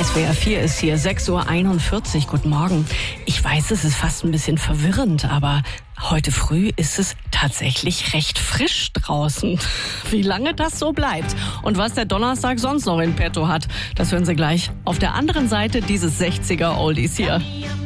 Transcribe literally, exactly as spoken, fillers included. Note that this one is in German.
S W R vier ist hier, sechs Uhr einundvierzig. Guten Morgen. Ich weiß, es ist fast ein bisschen verwirrend, aber heute früh ist es tatsächlich recht frisch draußen. Wie lange das so bleibt und was der Donnerstag sonst noch in petto hat, das hören Sie gleich auf der anderen Seite dieses sechziger Oldies hier.